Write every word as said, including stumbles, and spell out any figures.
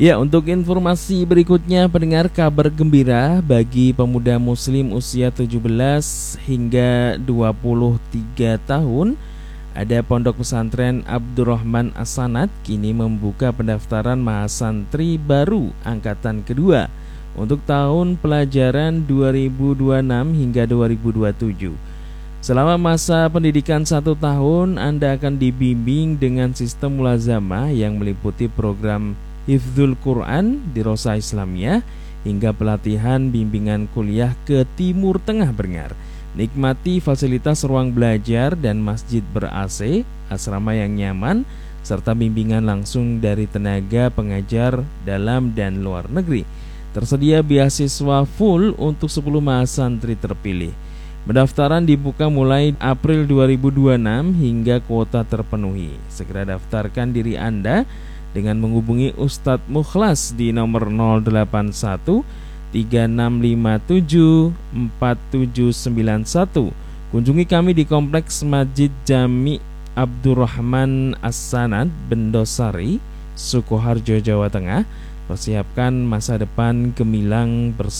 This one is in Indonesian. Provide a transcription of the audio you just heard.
Ya, untuk informasi berikutnya pendengar, kabar gembira bagi pemuda muslim usia tujuh belas hingga dua puluh tiga tahun. Ada Pondok Pesantren Abdurrahman As-Sanad kini membuka pendaftaran mahasantri baru angkatan kedua untuk tahun pelajaran dua ribu dua puluh enam hingga dua ribu dua puluh tujuh. Selama masa pendidikan satu tahun, Anda akan dibimbing dengan sistem mulazamah yang meliputi program Hifdzul Quran di Rosa Islamiyah hingga pelatihan bimbingan kuliah ke Timur Tengah Brengar. Nikmati fasilitas ruang belajar dan masjid ber-A C, asrama yang nyaman, serta bimbingan langsung dari tenaga pengajar dalam dan luar negeri. Tersedia beasiswa full untuk sepuluh mahasantri terpilih. Pendaftaran dibuka mulai April dua ribu dua puluh enam hingga kuota terpenuhi. Segera daftarkan diri Anda dengan menghubungi Ustadz Mukhlas di nomor nol delapan satu tiga enam lima tujuh empat tujuh sembilan satu. Kunjungi kami di Kompleks Masjid Jami Abdurrahman As-Sanad, Bendosari, Sukoharjo, Jawa Tengah. Persiapkan masa depan gemilang bersama